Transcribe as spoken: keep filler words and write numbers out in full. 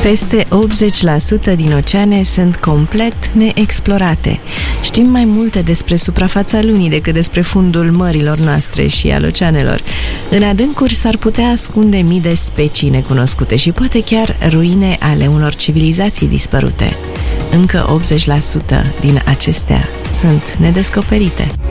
Peste optzeci la sută din oceane sunt complet neexplorate. Știm mai multe despre suprafața lunii decât despre fundul mărilor noastre și al oceanelor. În adâncuri s-ar putea ascunde mii de specii necunoscute și poate chiar ruine ale unor civilizații dispărute. Încă optzeci la sută din acestea sunt nedescoperite.